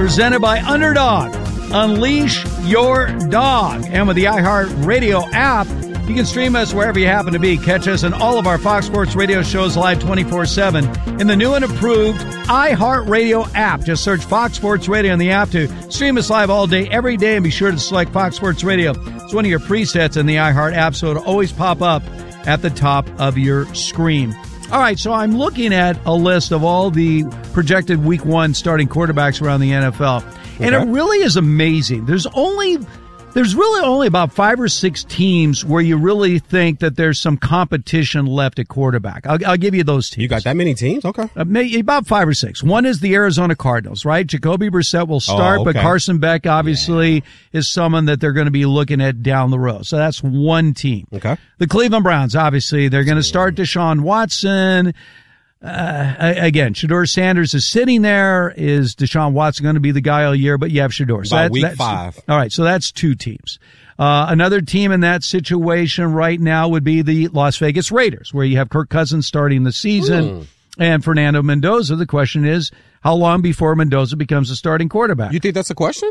presented by Underdog. Unleash your dog. And with the iHeartRadio app, you can stream us wherever you happen to be. Catch us in all of our Fox Sports Radio shows live 24/7 in the new and improved iHeartRadio app. Just search Fox Sports Radio in the app to stream us live all day, every day, and be sure to select Fox Sports Radio. It's one of your presets in the iHeart app, so it'll always pop up at the top of your screen. All right, so I'm looking at a list of all the projected Week 1 starting quarterbacks around the NFL, and it really is amazing. There's really only about 5 or 6 teams where you really think that there's some competition left at quarterback. I'll give you those teams. You got that many teams? Okay. About 5 or 6. One is the Arizona Cardinals, right? Jacoby Brissett will start, but Carson Beck obviously is someone that they're going to be looking at down the road. So that's one team. Okay. The Cleveland Browns, obviously, they're going to start Deshaun Watson. Again, Shedeur Sanders is sitting there. Is Deshaun Watson going to be the guy all year? But you have Shedeur. So week 5. All right, so that's 2 teams. Another team in that situation right now would be the Las Vegas Raiders, where you have Kirk Cousins starting the season and Fernando Mendoza. The question is, how long before Mendoza becomes a starting quarterback? You think that's a question?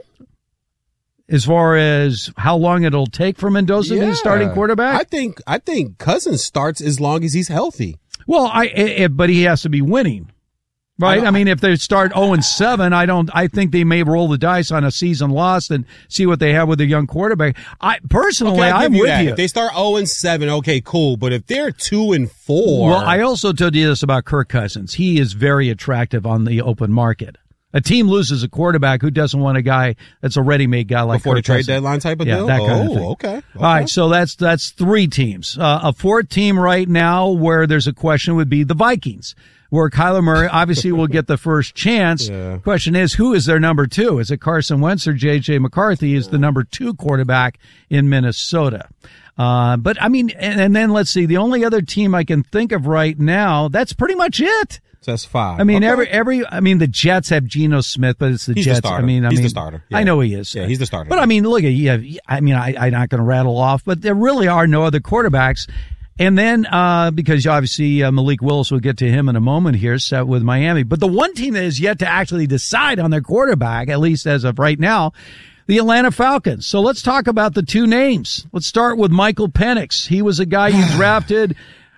As far as how long it'll take for Mendoza to be a starting quarterback? I think Cousins starts as long as he's healthy. Well, but he has to be winning, right? I mean, if they start 0-7, I think they may roll the dice on a season lost and see what they have with a young quarterback. I'm with you. If they start 0-7, okay, cool. But if they're 2-4, well, I also told you this about Kirk Cousins. He is very attractive on the open market. A team loses a quarterback who doesn't want a guy that's a ready-made guy like before Kirk the trade Cousins. Deadline type of deal? That kind of thing. Okay. All right, so that's 3 teams. A 4th team right now where there's a question would be the Vikings, where Kyler Murray obviously will get the first chance. Question is, who is their number 2? Is it Carson Wentz or J.J. McCarthy is the number 2 quarterback in Minnesota? But I mean, and then let's see, the only other team I can think of right now, that's pretty much it. So that's 5. I mean, the Jets have Geno Smith, but it's the he's Jets. The starter. He's the starter. Yeah. I know he is. Yeah, he's the starter. But I mean, look at I'm not going to rattle off, but there really are no other quarterbacks. And then, because obviously Malik Willis, will get to him in a moment here, set with Miami. But the one team that is yet to actually decide on their quarterback, at least as of right now, the Atlanta Falcons. So let's talk about the 2 names. Let's start with Michael Penix. He was a guy you drafted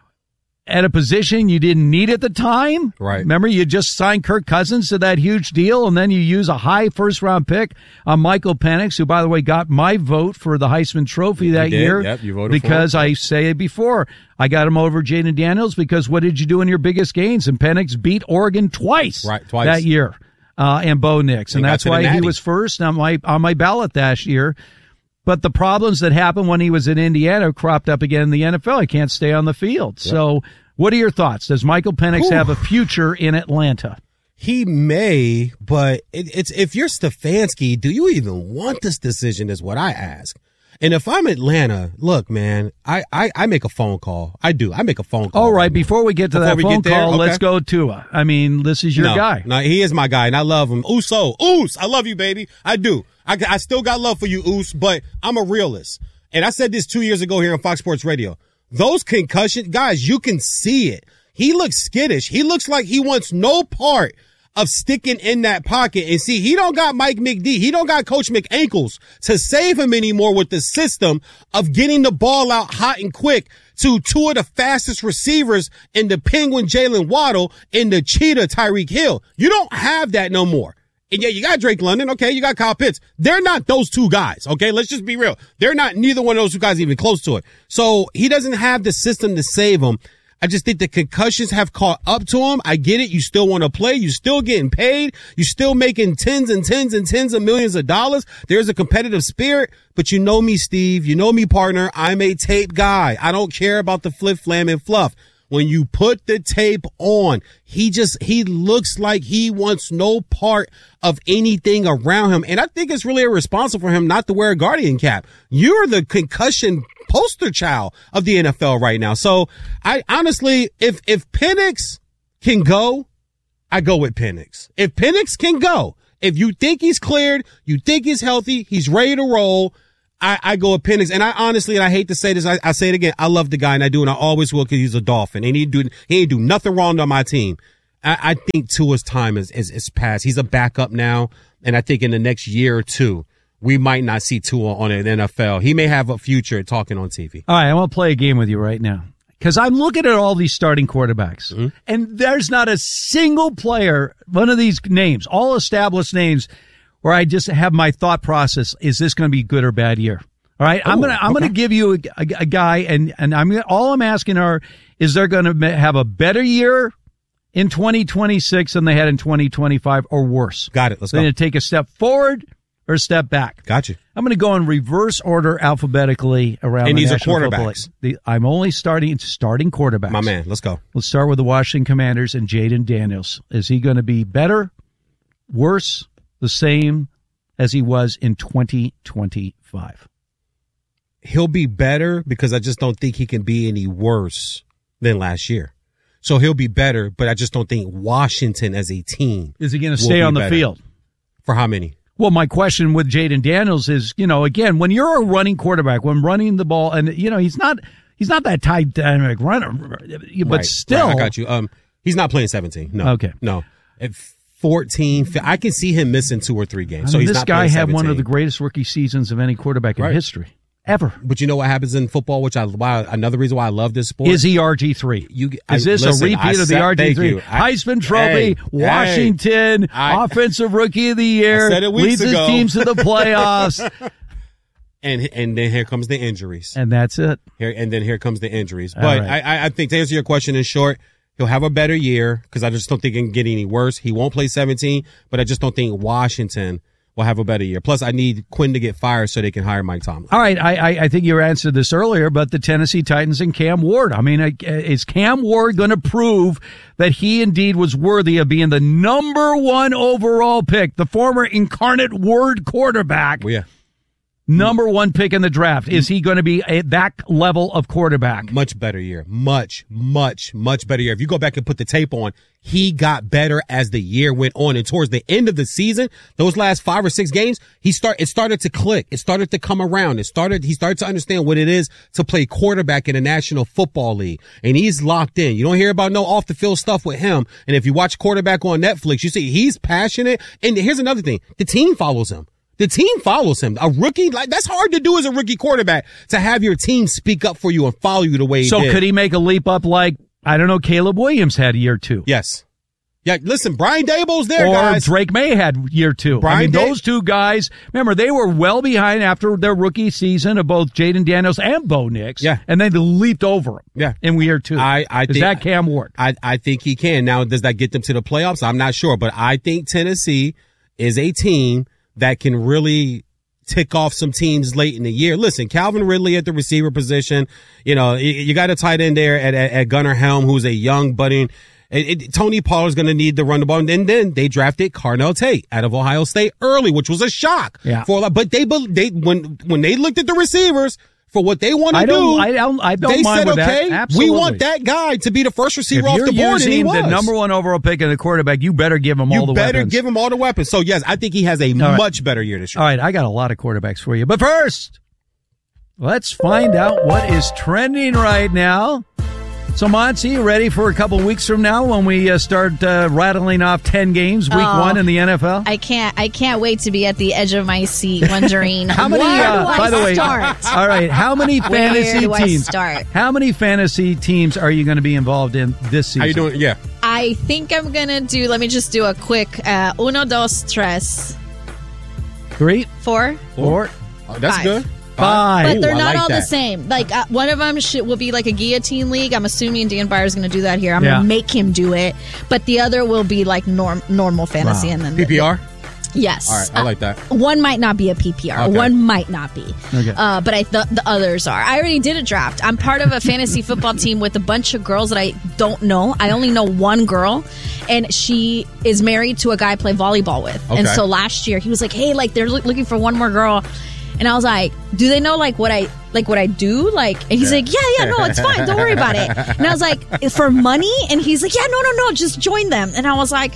at a position you didn't need at the time. Right. Remember, you just signed Kirk Cousins to that huge deal, and then you use a high first-round pick on Michael Penix, who, by the way, got my vote for the Heisman Trophy that year. Yep, you voted because for him. I say it before. I got him over Jaden Daniels because what did you do in your biggest gains? And Penix beat Oregon twice that year, and Bo Nix. And that's why he was first on my ballot that year. But the problems that happened when he was in Indiana cropped up again in the NFL. He can't stay on the field. Yep. So what are your thoughts? Does Michael Penix have a future in Atlanta? He may, but it's if you're Stefanski, do you even want this decision is what I ask. And if I'm Atlanta, look, man, I make a phone call. I do. I make a phone call. All right. Before we get to that phone call, let's go Tua. I mean, this is your guy. No, he is my guy, and I love him. Oos, I love you, baby. I do. I still got love for you, Oos, but I'm a realist. And I said this 2 years ago here on Fox Sports Radio. Those concussions, guys, you can see it. He looks skittish. He looks like he wants no part of sticking in that pocket. And see, he don't got Mike McD. He don't got Coach McAnkles to save him anymore with the system of getting the ball out hot and quick to 2 of the fastest receivers in the Penguin Jalen Waddle and the Cheetah Tyreek Hill. You don't have that no more. And yeah, you got Drake London. Okay. You got Kyle Pitts. They're not those 2 guys. Okay. Let's just be real. They're not neither one of those 2 guys even close to it. So he doesn't have the system to save him. I just think the concussions have caught up to him. I get it. You still want to play. You still getting paid. You still making tens and tens and tens of millions of dollars. There's a competitive spirit, but you know me, Steve. You know me, partner. I'm a tape guy. I don't care about the flip, flam, and fluff. When you put the tape on, he looks like he wants no part of anything around him. And I think it's really irresponsible for him not to wear a Guardian cap. You're the concussion poster child of the NFL right now. So I honestly, if Penix can go, I go with Penix. If Penix can go, if you think he's cleared, you think he's healthy, he's ready to roll, I go with Penix. And I honestly, and I hate to say this, I say it again, I love the guy and I do, and I always will because he's a Dolphin. And he ain't do nothing wrong on my team. I think Tua's time is past. He's a backup now, and I think in the next year or two, we might not see Tua on an NFL. He may have a future talking on TV. All right, I want to play a game with you right now because I'm looking at all these starting quarterbacks, and there's not a single player, one of these names, all established names, where I just have my thought process: is this going to be good or bad year? All right, I'm gonna give you a guy, and all I'm asking is they're going to have a better year in 2026 than they had in 2025, or worse. Got it. Let's go. They're going to take a step forward or a step back. Gotcha. I'm going to go in reverse order alphabetically around. And the these are National quarterbacks. I'm only starting quarterbacks. My man, let's go. Let's start with the Washington Commanders and Jaden Daniels. Is he going to be better, worse, the same as he was in 2025? He'll be better because I just don't think he can be any worse than last year. So he'll be better, but I just don't think Washington as a team is he going to stay on the field. For how many? Well, my question with Jaden Daniels is, again, when you're a running quarterback, when running the ball, and he's not that tight dynamic runner, but still, I got you. He's not playing 17. No. Okay. No. At 14, I can see him missing 2 or 3 games. So he's this not guy playing had 17. one of the greatest rookie seasons of any quarterback in history. Ever. But you know what happens in football, another reason why I love this sport? Is he RG3? Is this a repeat of the RG3? Heisman Trophy, Washington, Offensive Rookie of the Year, I said it weeks leads ago. his teams to the playoffs. And then here comes the injuries. And that's it. Here comes the injuries. But right. I think to answer your question in short, he'll have a better year because I just don't think it can get any worse. He won't play 17, but I just don't think Washington will have a better year. Plus, I need Quinn to get fired so they can hire Mike Tomlin. All right, I think you answered this earlier, but the Tennessee Titans and Cam Ward. I mean, is Cam Ward going to prove that he indeed was worthy of being the number 1 overall pick, the former Incarnate Word quarterback? Well, yeah. Number 1 pick in the draft. Is he going to be at that level of quarterback? Much better year. Much better year. If you go back and put the tape on, he got better as the year went on. And towards the end of the season, those last 5 or 6 games, it started to click. It started to come around. He started to understand what it is to play quarterback in the National Football League. And he's locked in. You don't hear about no off the field stuff with him. And if you watch quarterback on Netflix, you see he's passionate. And here's another thing. The team follows him. The team follows him. A rookie, that's hard to do as a rookie quarterback, to have your team speak up for you and follow you the way he did. So could he make a leap up like, I don't know, Caleb Williams had year 2? Yes. Yeah, listen, Brian Daboll's there, or guys. Drake May had year 2. Those two guys, remember, they were well behind after their rookie season of both Jaden Daniels and Bo Nix. Yeah. And then they leaped over him. Yeah. In year 2. Is that Cam Ward? I think he can. Now, does that get them to the playoffs? I'm not sure, but I think Tennessee is a team that can really tick off some teams late in the year. Listen, Calvin Ridley at the receiver position. You got a tight end there at Gunnar Helm, who's a young budding. Tony Pollard's going to need to run the ball. And then they drafted Carnell Tate out of Ohio State early, which was a shock. Yeah. But when they looked at the receivers for what they want to do, I don't they mind said, with okay, that. we want that guy to be the first receiver off the board, and he was. If you're using the number 1 overall pick in the quarterback, you better give him all the weapons. You better give him all the weapons. So, yes, I think he has a much better year this year. All right, I got a lot of quarterbacks for you. But first, let's find out what is trending right now. So, Monty, you ready for a couple weeks from now when we start rattling off 10 games, week 1 in the NFL? I can't wait to be at the edge of my seat wondering how many, where do I start? All right, how many fantasy teams? I start? How many fantasy teams are you going to be involved in this season? How you doing? Yeah. I think I'm going to do, let me just do a quick 1, 2, 3. 3, 4. Oh, that's 5. good. 5. But they're not like all that. the same. Like one of them will be like a guillotine league. I'm assuming Dan Byer's going to do that here. I'm going to make him do it. But the other will be like normal fantasy. Wow. And then PPR? Yes. All right, I like that. One might not be a PPR. Okay. One might not be. Okay. But the others are. I already did a draft. I'm part of a fantasy football team with a bunch of girls that I don't know. I only know one girl, and she is married to a guy I play volleyball with. Okay. And so last year he was like, hey, like they're looking for one more girl. And I was like, do they know what I do? Like, and he's like, yeah, no, it's fine. Don't worry about it. And I was like, for money? And he's like, yeah, no, just join them. And I was like,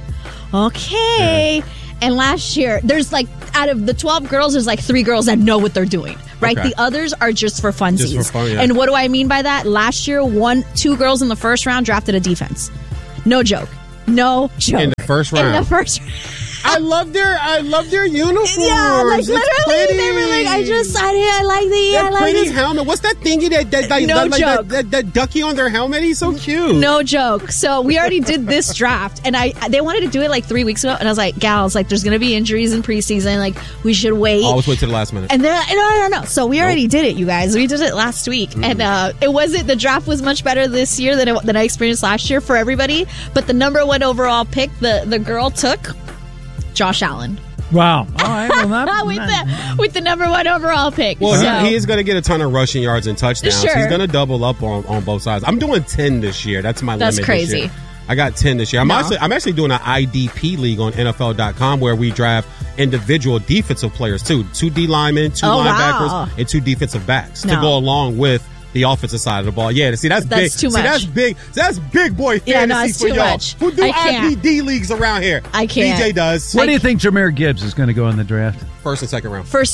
okay. And last year, there's out of the 12 girls, there's 3 girls that know what they're doing, right? Okay. The others are just for funsies. Just for fun, yeah. And what do I mean by that? Last year, 2 girls in the first round drafted a defense. No joke. No joke. In the first round. In the first round. I love their uniforms. Yeah, like It's literally, pretty. they were like, I like That pretty helmet. What's that thingy that ducky on their helmet? He's so cute. No joke. So we already did this draft, and they wanted to do it like 3 weeks ago, and I was like, gals, like there's gonna be injuries in preseason, like we should wait. Always wait to the last minute. And then no. So we already did it, you guys. We did it last week, and the draft was much better this year than I experienced last year for everybody. But the number 1 overall pick, the girl took Josh Allen. Wow. All right. Well, with the number 1 overall pick. Well, so. he is going to get a ton of rushing yards and touchdowns. Sure. He's going to double up on both sides. I'm doing 10 this year. That's my limit. That's crazy. This year. I got 10 this year. I'm actually doing an IDP league on NFL.com where we draft individual defensive players too. 2 D linemen, 2 linebackers, and 2 defensive backs to go along with the offensive side of the ball. Yeah, see, that's big. Too much. See, that's big. That's big boy fantasy for too y'all. much. Who do IBD leagues around here? I can't. DJ does. What do you think Jahmyr Gibbs is going to go in the draft? First and second round. First.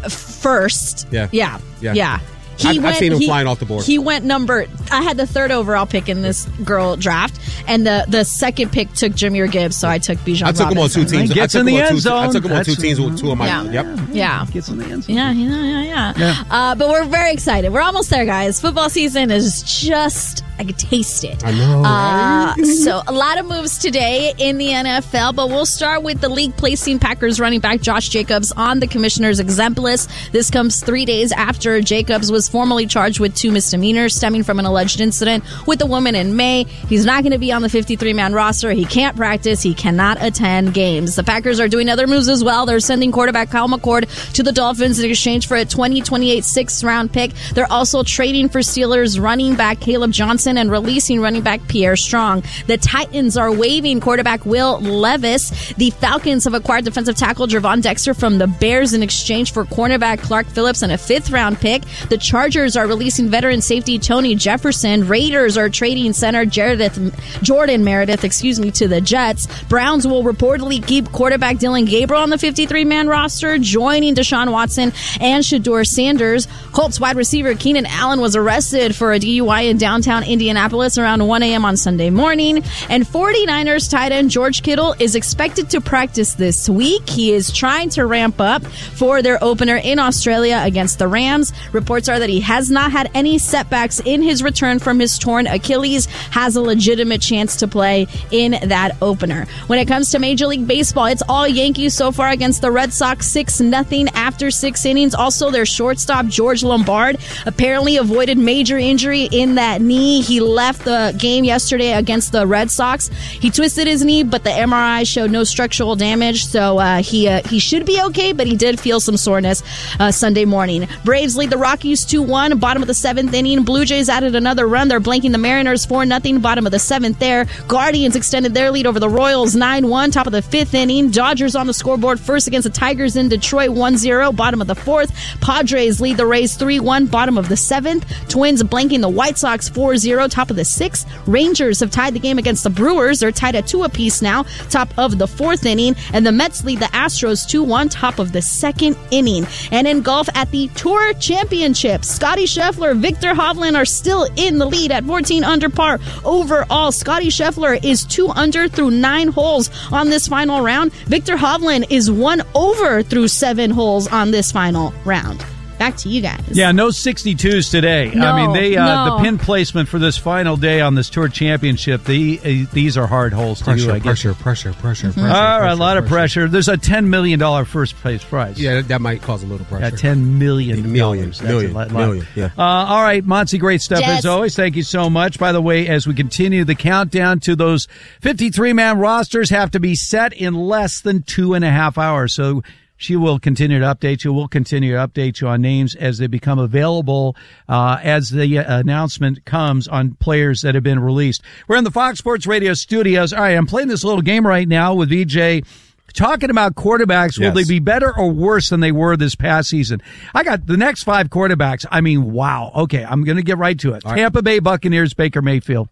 Yeah. I've seen him flying off the board. He went I had the 3rd overall pick in this girl draft, and the second pick took Jahmyr Gibbs, so I took Bijan Robinson. I took him on 2 teams. Gets in the end zone. I took him on 2 teams with 2 of my. Yeah. Gets in the end zone. Yeah. But we're very excited. We're almost there, guys. Football season is just, I can taste it. I know. Right? So a lot of moves today in the NFL, but we'll start with the league placing Packers running back Josh Jacobs on the commissioner's exempt list. This comes 3 days after Jacobs was formally charged with 2 misdemeanors stemming from an alleged incident with a woman in May. He's not going to be on the 53-man roster. He can't practice. He cannot attend games. The Packers are doing other moves as well. They're sending quarterback Kyle McCord to the Dolphins in exchange for a 2028 6th-round pick. They're also trading for Steelers running back Caleb Johnson and releasing running back Pierre Strong. The Titans are waiving quarterback Will Levis. The Falcons have acquired defensive tackle Gervon Dexter from the Bears in exchange for cornerback Clark Phillips and a 5th-round pick. The Chargers are releasing veteran safety Tony Jefferson. Raiders are trading center Jordan Meredith, to the Jets. Browns will reportedly keep quarterback Dylan Gabriel on the 53-man roster, joining Deshaun Watson and Shedeur Sanders. Colts wide receiver Keenan Allen was arrested for a DUI in downtown Indianapolis around 1 a.m. on Sunday morning. And 49ers tight end George Kittle is expected to practice this week. He is trying to ramp up for their opener in Australia against the Rams. Reports are that he has not had any setbacks in his return from his torn Achilles, has a legitimate chance to play in that opener. When it comes to Major League Baseball, it's all Yankees so far against the Red Sox, 6-0 after 6 innings. Also, their shortstop, George Lombard, apparently avoided major injury in that knee. He left the game yesterday against the Red Sox. He twisted his knee, but the MRI showed no structural damage, so he should be okay, but he did feel some soreness Sunday morning. Braves lead the Rockies 2-1, bottom of the 7th inning. Blue Jays added another run. They're blanking the Mariners 4-0, bottom of the 7th there. Guardians extended their lead over the Royals 9-1, top of the 5th inning. Dodgers on the scoreboard first against the Tigers in Detroit 1-0, bottom of the 4th. Padres lead the Rays 3-1, bottom of the 7th. Twins blanking the White Sox 4-0, top of the 6th. Rangers have tied the game against the Brewers. They're tied at 2 apiece now, top of the 4th inning. And the Mets lead the Astros 2-1, top of the 2nd inning. And in golf at the Tour Championship, Scottie Scheffler, Victor Hovland are still in the lead at 14 under par. Overall, Scottie Scheffler is 2 under through 9 holes on this final round. Victor Hovland is 1 over through 7 holes on this final round. Back to you guys. Yeah, no 62s today. No, I mean, no. the pin placement for this final day on this Tour Championship, these are hard holes to do, I guess. Pressure. All right, a lot of pressure. There's a $10 million first place prize. Yeah, that might cause a little pressure. Yeah, $10 million. Million. Yeah. All right, Monty, great stuff as always. Thank you so much. By the way, as we continue, the countdown to those 53-man rosters have to be set in less than 2.5 hours. So she will continue to update you. We'll continue to update you on names as they become available, as the announcement comes on players that have been released. We're in the Fox Sports Radio studios. All right, I'm playing this little game right now with VJ. Talking about quarterbacks, will they be better or worse than they were this past season? I got the next 5 quarterbacks. I mean, wow. Okay, I'm going to get right to it. All Tampa Bay Buccaneers, Baker Mayfield.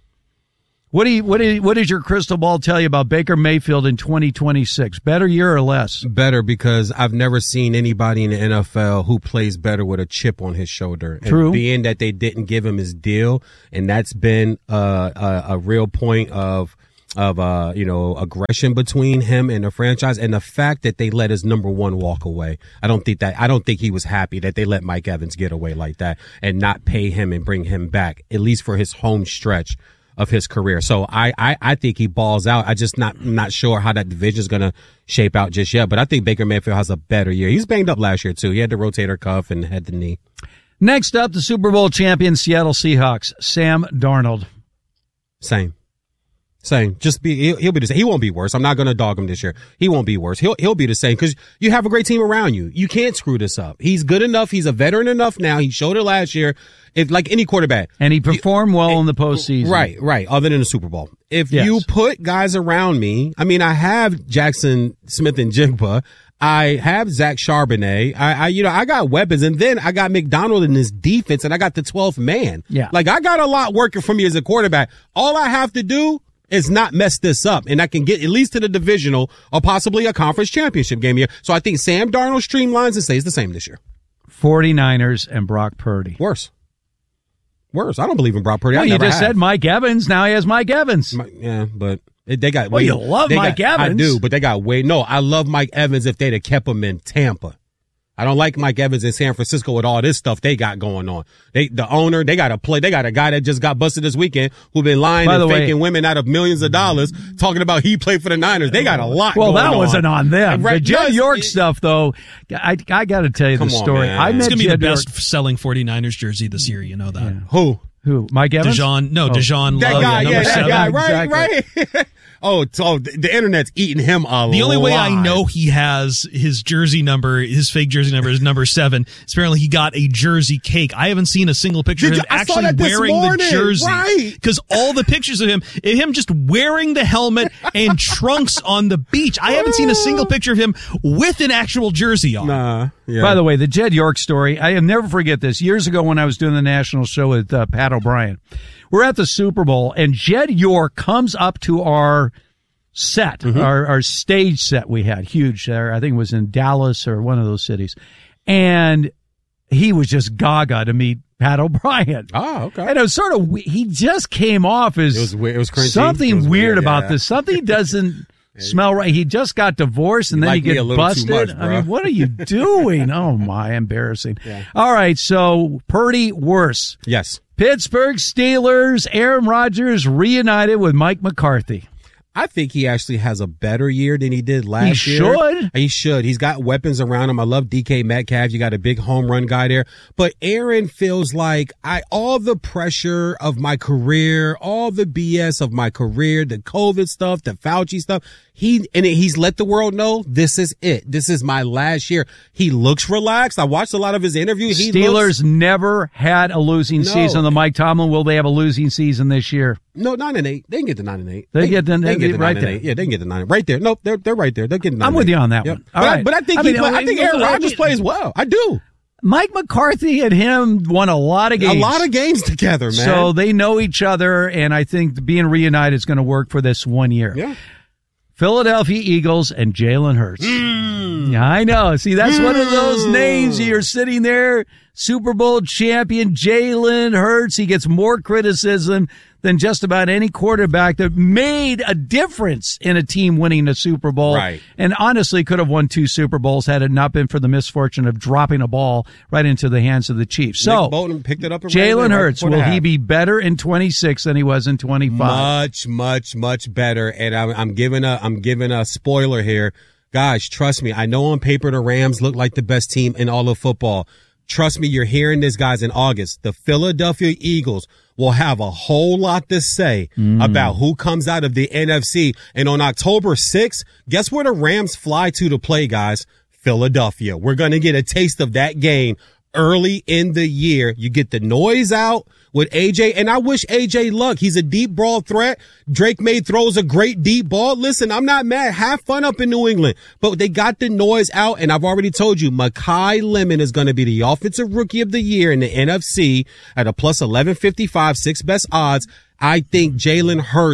What does your crystal ball tell you about Baker Mayfield in 2026? Better year or less? Better, because I've never seen anybody in the NFL who plays better with a chip on his shoulder. True. And being that they didn't give him his deal, and that's been a real point of aggression between him and the franchise, and the fact that they let his number one walk away. I don't think he was happy that they let Mike Evans get away like that and not pay him and bring him back, at least for his home stretch of his career. So I think he balls out. I just not sure how that division is going to shape out just yet, but I think Baker Mayfield has a better year. He was banged up last year too. He had the rotator cuff and had the knee. Next up, the Super Bowl champion Seattle Seahawks, Sam Darnold. Same. Just he'll be the same. He won't be worse. I'm not going to dog him this year. He won't be worse. He'll be the same because you have a great team around you. You can't screw this up. He's good enough. He's a veteran enough now. He showed it last year. If like any quarterback. And he performed well in the postseason. Right. Other than the Super Bowl. If you put guys around me, I mean, I have Jackson Smith and Jigba. I have Zach Charbonnet. I got weapons, and then I got McDonald in this defense, and I got the 12th man. Yeah. Like, I got a lot working for me as a quarterback. All I have to do is not mess this up, and I can get at least to the divisional or possibly a conference championship game here. So I think Sam Darnold streamlines and stays the same this year. 49ers and Brock Purdy. Worse. I don't believe in Brock Purdy. Well, you just said Mike Evans. Now he has Mike Evans. Yeah, but they got. Well, you love Mike Evans. I do, but they got way. No, I love Mike Evans if they'd have kept him in Tampa. I don't like Mike Evans in San Francisco with all this stuff they got going on. The owner, they got a guy that just got busted this weekend who been lying and faking women out of millions of dollars, talking about he played for the Niners. They got a lot going on. Well, that wasn't on them. Right, the Jed York stuff, though, I got to tell you the story. Man. It's going to be the best-selling 49ers jersey this year. You know that. Yeah. Who? Mike Evans? Deshaun Love. That guy, number 7. That guy, right. So the internet's eating him a lot. The only way I know he has his jersey number, his fake jersey number is number 7. Apparently he got a jersey cake. I haven't seen a single picture of him actually wearing the jersey. Right. Because all the pictures of him just wearing the helmet and trunks on the beach. I haven't seen a single picture of him with an actual jersey on. Nah. Yeah. By the way, the Jed York story, I will never forget this. Years ago when I was doing the national show with Pat O'Brien, we're at the Super Bowl, and Jed York comes up to our set, our stage set we had, huge there. I think it was in Dallas or one of those cities. And he was just gaga to meet Pat O'Brien. Oh, okay. And it was sort of, he just came off as it was cringy. Something weird about this. Something doesn't smell right. He just got divorced and then he gets busted. Much, I mean, what are you doing? Oh my, embarrassing. Yeah. All right. So Purdy worse. Yes. Pittsburgh Steelers, Aaron Rodgers reunited with Mike McCarthy. I think he actually has a better year than he did last year. He should. He's got weapons around him. I love DK Metcalf. You got a big home run guy there. But Aaron feels like all the pressure of my career, all the BS of my career, the COVID stuff, the Fauci stuff, he's let the world know this is it. This is my last year. He looks relaxed. I watched a lot of his interviews. Steelers never had a losing season. The Mike Tomlin, will they have a losing season this year? No, 9-8. They can get the 9-8. They get the right 9-8. there. Yeah, they can get the 9 right there. No, they're right there. They're getting 9-8. I'm with you on that one. All right. But I think I think Aaron Rodgers plays well. I do. Mike McCarthy and him won a lot of games. A lot of games together, man. So they know each other, and I think being reunited is going to work for this 1 year. Yeah. Philadelphia Eagles and Jalen Hurts. Yeah, I know. See, that's one of those names. You're sitting there, Super Bowl champion Jalen Hurts. He gets more criticism than just about any quarterback that made a difference in a team winning a Super Bowl. Right. And honestly could have won 2 Super Bowls had it not been for the misfortune of dropping a ball right into the hands of the Chiefs. So, Nick Bolton picked it up. Jalen Hurts, will he be better in 26 than he was in 25? Much better. And I'm giving a spoiler here. Guys, trust me. I know on paper the Rams look like the best team in all of football. Trust me, you're hearing this, guys, in August. The Philadelphia Eagles will have a whole lot to say about who comes out of the NFC. And on October 6th, guess where the Rams fly to play, guys? Philadelphia. We're going to get a taste of that game early in the year. You get the noise out with AJ, and I wish AJ luck. He's a deep ball threat. Drake May throws a great deep ball. Listen, I'm not mad. Have fun up in New England. But they got the noise out, and I've already told you, Mekhi Lemon is going to be the offensive rookie of the year in the NFC at a plus 1155, 6 best odds. I think Jalen Hurts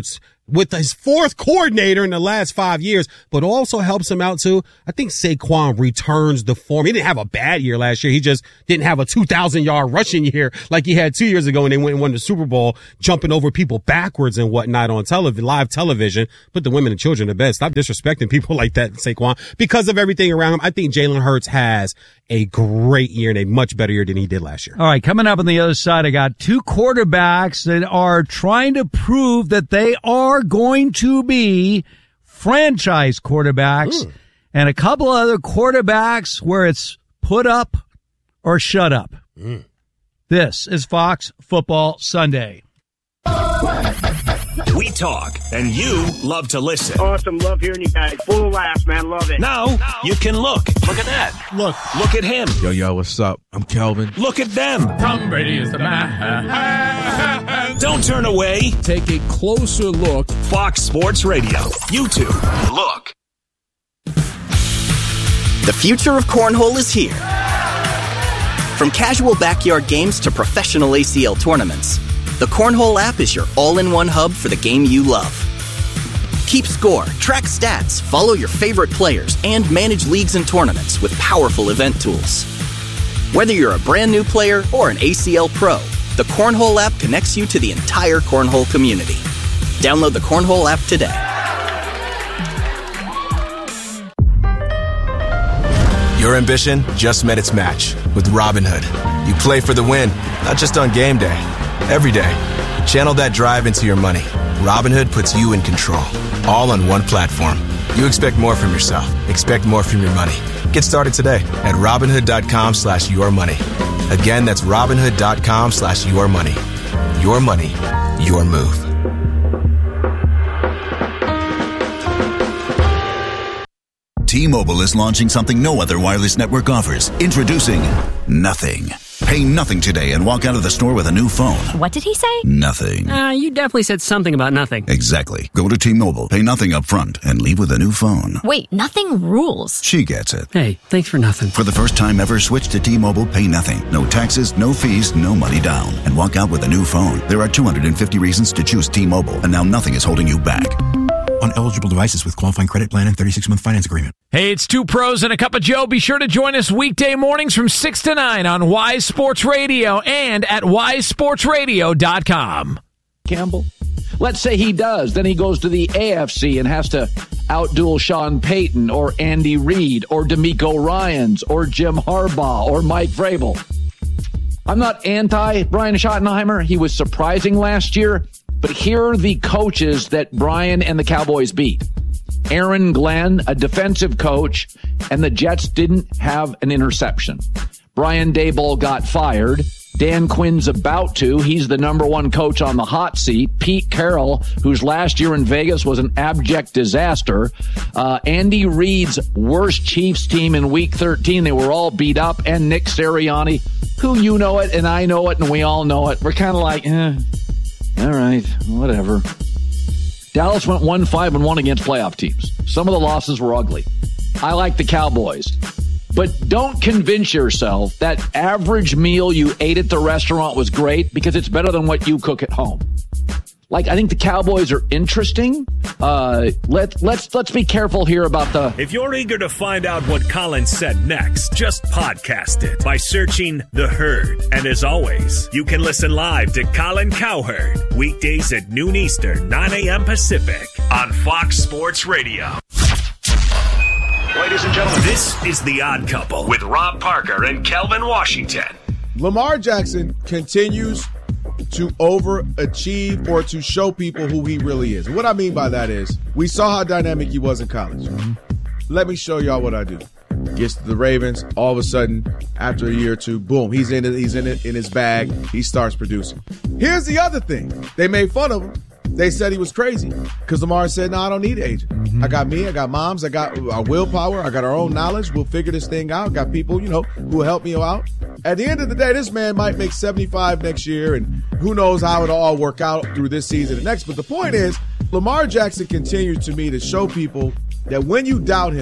with his fourth coordinator in the last 5 years, but also helps him out too. I think Saquon returns the form. He didn't have a bad year last year. He just didn't have a 2,000-yard rushing year like he had 2 years ago when they went and won the Super Bowl, jumping over people backwards and whatnot on live television. Put the women and children to bed. Stop disrespecting people like that, Saquon. Because of everything around him, I think Jalen Hurts has a great year and a much better year than he did last year. All right, coming up on the other side, I got two quarterbacks that are trying to prove that they are going to be franchise quarterbacks, and a couple other quarterbacks where it's put up or shut up. This is Fox Football Sunday. We talk, and you love to listen. Awesome. Love hearing you guys. Full of laughs, man. Love it. Now you can look. Look at that. Look at him. Yo, what's up? I'm Kelvin. Look at them. Tom Brady is the man. Don't turn away. Take a closer look. Fox Sports Radio. YouTube. Look. The future of cornhole is here. From casual backyard games to professional ACL tournaments, the Cornhole app is your all-in-one hub for the game you love. Keep score, track stats, follow your favorite players, and manage leagues and tournaments with powerful event tools. Whether you're a brand new player or an ACL pro, the Cornhole app connects you to the entire Cornhole community. Download the Cornhole app today. Your ambition just met its match with Robinhood. You play for the win, not just on game day. Every day, channel that drive into your money. Robinhood puts you in control, all on one platform. You expect more from yourself. Expect more from your money. Get started today at Robinhood.com/yourmoney. Again, that's Robinhood.com/yourmoney. Your money, your move. T-Mobile is launching something no other wireless network offers. Introducing Nothing. Pay nothing today and walk out of the store with a new phone. What did he say? Nothing. You definitely said something about nothing. Exactly. Go to T-Mobile, pay nothing up front, and leave with a new phone. Wait, nothing rules. She gets it. Hey, thanks for nothing. For the first time ever, switch to T-Mobile, pay nothing. No taxes, no fees, no money down. And walk out with a new phone. There are 250 reasons to choose T-Mobile, and now nothing is holding you back. On eligible devices with qualifying credit plan and 36-month finance agreement. Hey, it's Two Pros and a Cup of Joe. Be sure to join us weekday mornings from 6 to 9 on Wise Sports Radio and at wisesportsradio.com. Campbell? Let's say he does. Then he goes to the AFC and has to outduel Sean Payton or Andy Reid or DeMeco Ryans or Jim Harbaugh or Mike Vrabel. I'm not anti Brian Schottenheimer. He was surprising last year. But here are the coaches that Brian and the Cowboys beat. Aaron Glenn, a defensive coach, and the Jets didn't have an interception. Brian Daboll got fired. Dan Quinn's about to. He's the number one coach on the hot seat. Pete Carroll, whose last year in Vegas was an abject disaster. Andy Reid's worst Chiefs team in Week 13. They were all beat up. And Nick Sirianni, who you know it and I know it and we all know it. We're kind of like, all right, whatever. Dallas went 1-5-1 against playoff teams. Some of the losses were ugly. I like the Cowboys. But don't convince yourself that average meal you ate at the restaurant was great because it's better than what you cook at home. Like, I think the Cowboys are interesting. Let's be careful here about the... If you're eager to find out what Colin said next, just podcast it by searching The Herd. And as always, you can listen live to Colin Cowherd weekdays at noon Eastern, 9 a.m. Pacific on Fox Sports Radio. Ladies and gentlemen, this is The Odd Couple with Rob Parker and Kelvin Washington. Lamar Jackson continues to overachieve or to show people who he really is. And what I mean by that is, we saw how dynamic he was in college. Let me show y'all what I do. Gets to the Ravens, all of a sudden, after a year or two, boom, he's in his bag. He starts producing. Here's the other thing. They made fun of him. They said he was crazy because Lamar said, no, I don't need an agent. I got me, I got moms, I got our willpower, I got our own knowledge. We'll figure this thing out. Got people, who will help me out. At the end of the day, this man might make 75 next year, and who knows how it'll all work out through this season and next. But the point is, Lamar Jackson continues to me to show people that when you doubt him,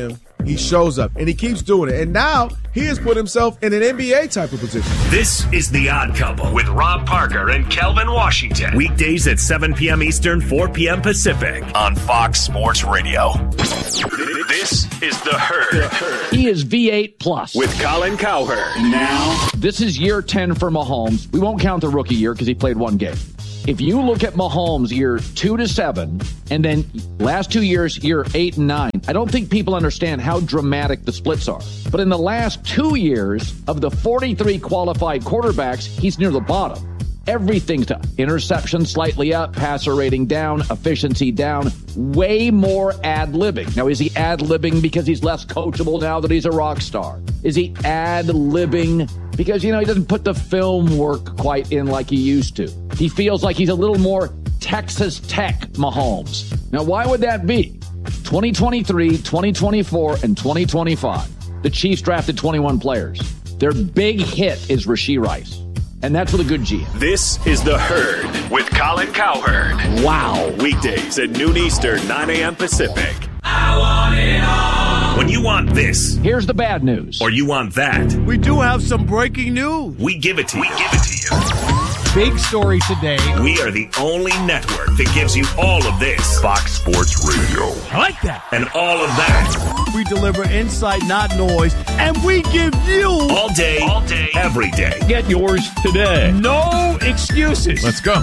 He shows up, and he keeps doing it. And now he has put himself in an NBA type of position. This is The Odd Couple with Rob Parker and Kelvin Washington. Weekdays at 7 p.m. Eastern, 4 p.m. Pacific on Fox Sports Radio. This is The Herd. He is V8 plus. With Colin Cowherd. Now. This is year 10 for Mahomes. We won't count the rookie year because he played one game. If you look at Mahomes year 2 to 7, and then last 2 years, year 8 and 9, I don't think people understand how dramatic the splits are. But in the last 2 years, of the 43 qualified quarterbacks, he's near the bottom. Everything's down. Interception slightly up, passer rating down, efficiency down, way more ad-libbing. Now, is he ad-libbing because he's less coachable now that he's a rock star? Is he ad-libbing because, he doesn't put the film work quite in like he used to? He feels like he's a little more Texas Tech Mahomes. Now, why would that be? 2023, 2024, and 2025. The Chiefs drafted 21 players. Their big hit is Rashee Rice. And that's with a good GM. This is The Herd with Colin Cowherd. Wow. Weekdays at noon Eastern, 9 a.m. Pacific. I want it all. When you want this. Here's the bad news. Or you want that. We do have some breaking news. We give it to you. Big story today. We are the only network that gives you all of this. Fox Sports Radio. I like that. And all of that. We deliver insight, not noise. And we give you all day, every day. Get yours today. No excuses. Let's go.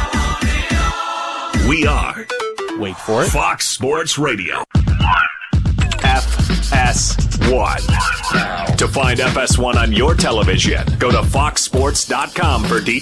We are. Wait for it. Fox Sports Radio. FS1. To find FS1 on your television, go to foxsports.com for details.